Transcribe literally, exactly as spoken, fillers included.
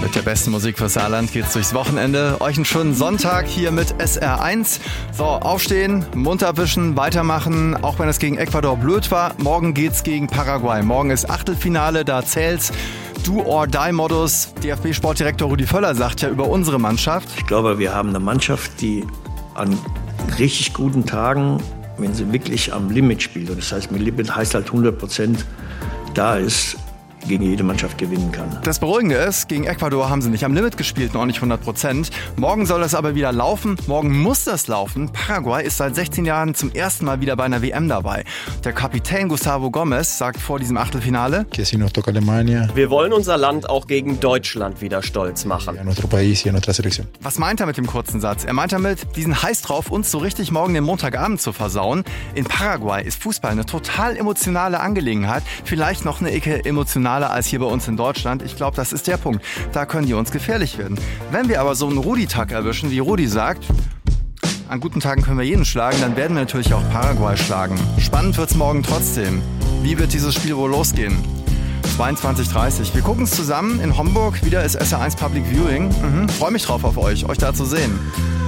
Mit der besten Musik fürs Saarland geht's durchs Wochenende. Euch einen schönen Sonntag hier mit S R eins. So, aufstehen, Mund abwischen, weitermachen, auch wenn es gegen Ecuador blöd war. Morgen geht's gegen Paraguay. Morgen ist Achtelfinale, da zählt's. Do-or-die-Modus. D F B-Sportdirektor Rudi Völler sagt ja über unsere Mannschaft: Ich glaube, wir haben eine Mannschaft, die an richtig guten Tagen, wenn sie wirklich am Limit spielt, und das heißt, mit Limit heißt halt hundert Prozent da ist, gegen jede Mannschaft gewinnen kann. Das Beruhigende ist, gegen Ecuador haben sie nicht am Limit gespielt, noch nicht hundert Prozent. Morgen soll das aber wieder laufen. Morgen muss das laufen. Paraguay ist seit sechzehn Jahren zum ersten Mal wieder bei einer W M dabei. Der Kapitän Gustavo Gomez sagt vor diesem Achtelfinale: Wir wollen unser Land auch gegen Deutschland wieder stolz machen. Was meint er mit dem kurzen Satz? Er meint damit, diesen Heiß drauf, uns so richtig morgen den Montagabend zu versauen. In Paraguay ist Fußball eine total emotionale Angelegenheit. Vielleicht noch eine Ecke emotionaler als hier bei uns in Deutschland. Ich glaube, das ist der Punkt. Da können die uns gefährlich werden. Wenn wir aber so einen Rudi-Tag erwischen, wie Rudi sagt, an guten Tagen können wir jeden schlagen, dann werden wir natürlich auch Paraguay schlagen. Spannend wird's morgen trotzdem. Wie wird dieses Spiel wohl losgehen? zweiundzwanzig Uhr dreißig. Wir gucken es zusammen in Homburg. Wieder ist S R eins Public Viewing. Mhm. Freue mich drauf auf euch, euch da zu sehen.